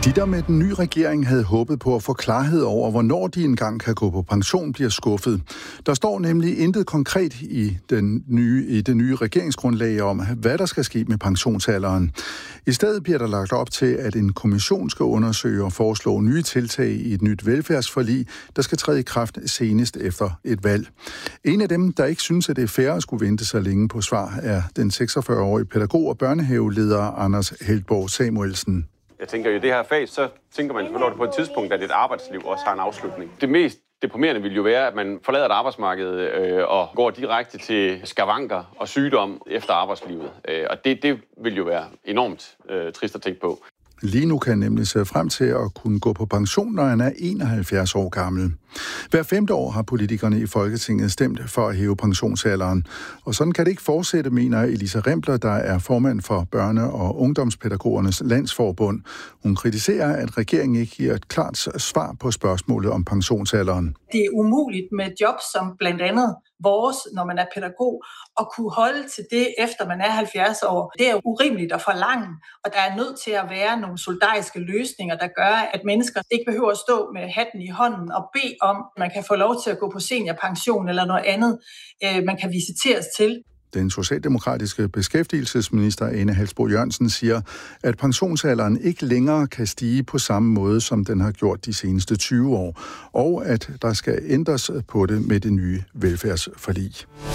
De, der med den nye regering havde håbet på at få klarhed over, hvornår de engang kan gå på pension, bliver skuffet. Der står nemlig intet konkret i det nye regeringsgrundlag om, hvad der skal ske med pensionsalderen. I stedet bliver der lagt op til, at en kommission skal undersøge og foreslå nye tiltag i et nyt velfærdsforlig, der skal træde i kraft senest efter et valg. En af dem, der ikke synes, at det er fair at skulle vente så længe på svar, er den 46-årige pædagog og børnehaveleder Anders Heltborg Samuelsen. Jeg tænker, i det her fag, så tænker man, hvornår det på et tidspunkt, at et arbejdsliv også har en afslutning. Det mest deprimerende vil jo være, at man forlader et arbejdsmarked og går direkte til skavanker og sygdom efter arbejdslivet. Og det vil jo være enormt trist at tænke på. Lige nu kan han nemlig se frem til at kunne gå på pension, når han er 71 år gammel. Hver 5. år har politikerne i Folketinget stemt for at hæve pensionsalderen. Og sådan kan det ikke fortsætte, mener Elisa Rempler, der er formand for Børne- og Ungdomspædagogernes Landsforbund. Hun kritiserer, at regeringen ikke giver et klart svar på spørgsmålet om pensionsalderen. Det er umuligt med job som blandt andet vores, når man er pædagog, at kunne holde til det, efter man er 70 år. Det er jo urimeligt at forlange, og der er nødt til at være nogle solidariske løsninger, der gør, at mennesker ikke behøver at stå med hatten i hånden og bede om, at man kan få lov til at gå på seniorpension eller noget andet, man kan visiteres til. Den socialdemokratiske beskæftigelsesminister Ane Halsboe-Jørgensen siger, at pensionsalderen ikke længere kan stige på samme måde, som den har gjort de seneste 20 år, og at der skal ændres på det med det nye velfærdsforlig.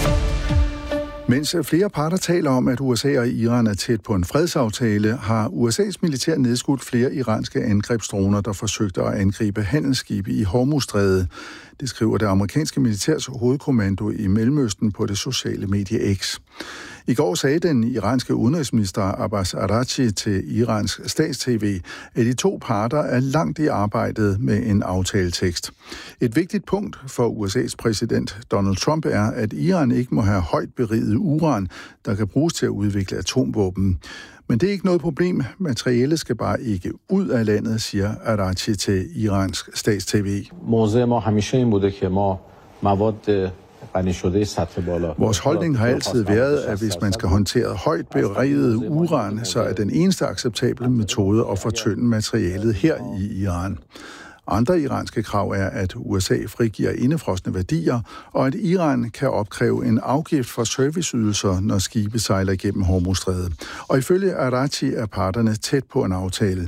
Mens flere parter taler om, at USA og Iran er tæt på en fredsaftale, har USA's militær nedskudt flere iranske angrebsdroner, der forsøgte at angribe handelsskibe i Hormuzstrædet. Det skriver det amerikanske militærs hovedkommando i Mellemøsten på det sociale medie X. I går sagde den iranske udenrigsminister Abbas Araghchi til Irans stats-TV, at de to parter er langt i arbejdet med en aftaletekst. Et vigtigt punkt for USA's præsident Donald Trump er, at Iran ikke må have højt beriget uran, der kan bruges til at udvikle atomvåben. Men det er ikke noget problem. Materialet skal bare ikke ud af landet, siger Araghchi til Irans stats-TV. Vores holdning har altid været, at hvis man skal håndtere højt beriget uran, så er den eneste acceptable metode at fortynde materialet her i Iran. Andre iranske krav er, at USA frigiver indefrosne værdier, og at Iran kan opkræve en afgift for serviceydelser, når skibe sejler igennem Hormuzstrædet. Og ifølge Araghchi er parterne tæt på en aftale.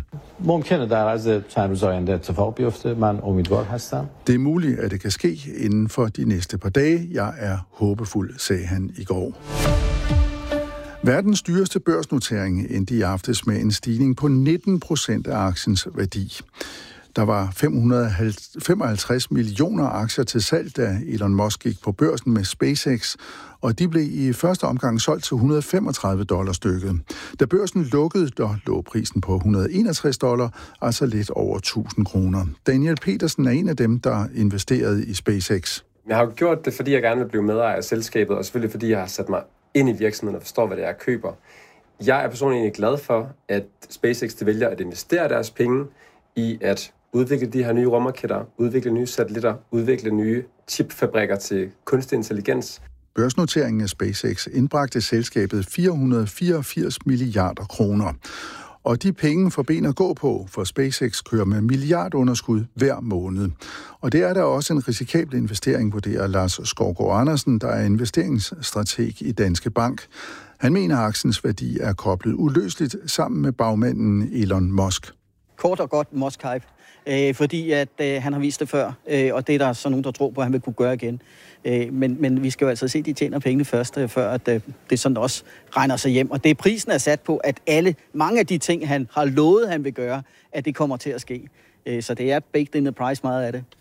Det er muligt, at det kan ske inden for de næste par dage. Jeg er håbefuld, sagde han i går. Verdens dyreste børsnotering endte i aftes med en stigning på 19% af aktiens værdi. Der var 555 millioner aktier til salg, da Elon Musk gik på børsen med SpaceX, og de blev i første omgang solgt til $135 stykket. Da børsen lukkede, der lå prisen på $161, altså lidt over 1.000 kroner. Daniel Petersen er en af dem, der investerede i SpaceX. Jeg har gjort det, fordi jeg gerne vil blive medejer af selskabet, og selvfølgelig fordi jeg har sat mig ind i virksomheden og forstår, hvad det er, jeg køber. Jeg er personligt egentlig glad for, at SpaceX vælger at investere deres penge i at udvikle de her nye rumraketter, udvikle nye satellitter, udvikle nye chipfabrikker til kunstig intelligens. Børsnoteringen af SpaceX indbragte selskabet 484 milliarder kroner. Og de penge får ben at gå på, for SpaceX kører med milliardunderskud hver måned. Og det er der også en risikabel investering, vurderer Lars Skovgaard Andersen, der er investeringsstrateg i Danske Bank. Han mener, at aktiens værdi er koblet uløseligt sammen med bagmanden Elon Musk. Kort og godt Musk-hype, fordi at han har vist det før, og det er der så nogen, der tror på, at han vil kunne gøre igen. Men vi skal jo altså se, at de tjener pengene først, før at det sådan også regner sig hjem. Og det prisen er sat på, at mange af de ting, han har lovet, han vil gøre, at det kommer til at ske. Så det er baked in the price meget af det.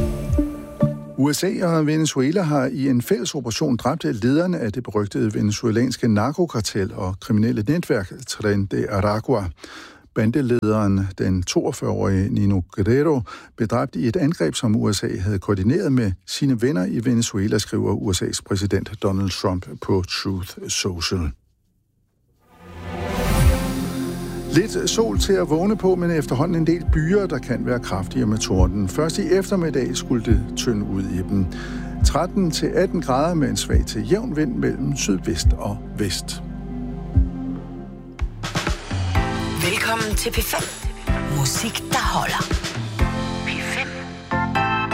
USA og Venezuela har i en fælles operation dræbt lederne af det berygtede venezuelanske narkokartel og kriminelle netværk Tren de Aragua. Bandelederen, den 42-årige Nino Guerrero, blev dræbt i et angreb, som USA havde koordineret med sine venner i Venezuela, skriver USA's præsident Donald Trump på Truth Social. Lidt sol til at vågne på, men efterhånden en del byer, der kan være kraftigere med torden. Først i eftermiddag skulle det tynde ud i dem. 13-18 grader med en svag til jævn vind mellem sydvest og vest. Velkommen til P5. Musik, der holder.